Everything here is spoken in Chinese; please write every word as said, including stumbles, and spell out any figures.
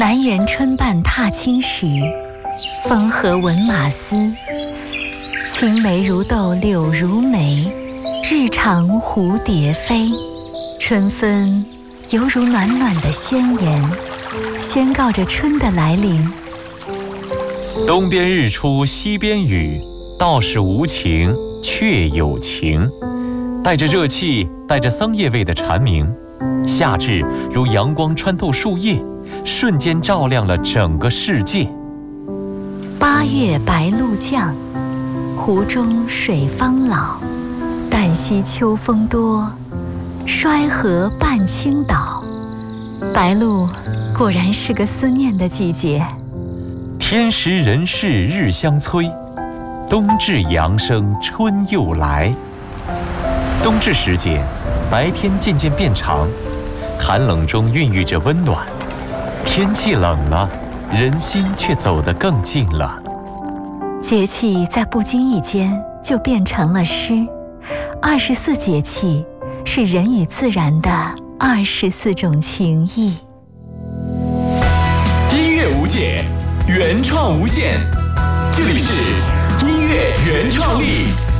南园春半踏青时，风和闻马嘶。青梅如豆柳如眉，日长蝴蝶飞。春分犹如暖暖的宣言，宣告着春的来临。 东边日出西边雨，道是无晴却有晴。带着热气，带着桑叶味的蝉鸣，夏至如阳光穿透树叶，瞬间照亮了整个世界。 八月白露降，湖中水方老。旦夕秋风多，衰河半倾倒。白露果然是个思念的季节。 天时人事日相催，冬至阳生春又来。冬至时节，白天渐渐变长，寒冷中孕育着温暖。天气冷了，人心却走得更近了。 节气在不经意间就变成了诗。二十四节气是人与自然的二十四种情谊。 音乐无界，原创无限。这里是音乐原创力。